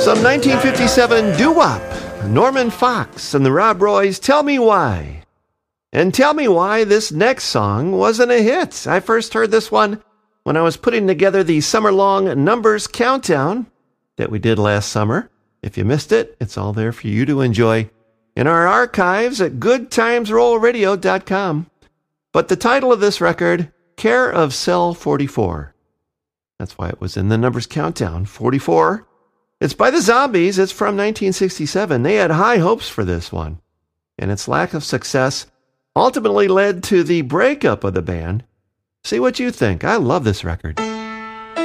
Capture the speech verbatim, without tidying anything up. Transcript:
Some nineteen fifty-seven doo-wop, Norman Fox and the Rob Roys, Tell Me Why. And tell me why this next song wasn't a hit. I first heard this one when I was putting together the summer-long Numbers Countdown that we did last summer. If you missed it, it's all there for you to enjoy in our archives at good times roll radio dot com. But the title of this record, Care of Cell forty-four. That's why it was in the Numbers Countdown, forty-four. It's by the Zombies. It's from nineteen sixty-seven. They had high hopes for this one, and its lack of success ultimately led to the breakup of the band. See what you think. I love this record.